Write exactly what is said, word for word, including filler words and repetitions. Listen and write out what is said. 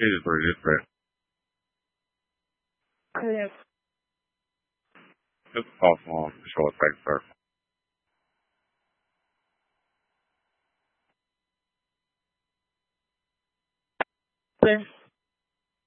just read it, but 그래요. it's possible on short paper. 네.